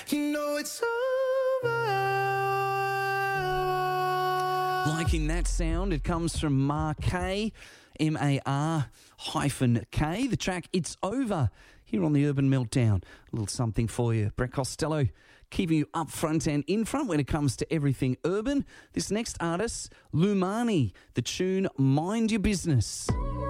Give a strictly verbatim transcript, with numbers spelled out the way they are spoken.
You know it's over. Liking that sound, it comes from Mar-K, M A R hyphen K. The track It's Over here on the Urban Meltdown. A little something for you. Brett Costello keeping you up front and in front when it comes to everything urban. This next artist, Lumani, the tune Mind Your Business.